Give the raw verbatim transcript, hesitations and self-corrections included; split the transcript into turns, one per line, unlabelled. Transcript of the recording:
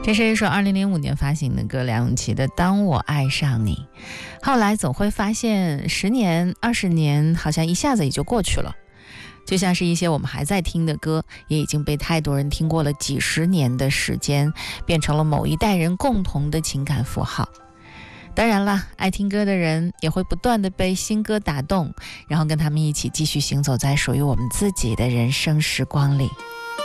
这是一首二零零五年发行的歌，梁咏琪的《当我爱上你》。后来总会发现，十年、二十年好像一下子也就过去了，就像是一些我们还在听的歌，也已经被太多人听过了几十年的时间，变成了某一代人共同的情感符号。当然啦，爱听歌的人也会不断的被新歌打动，然后跟他们一起继续行走在属于我们自己的人生时光里。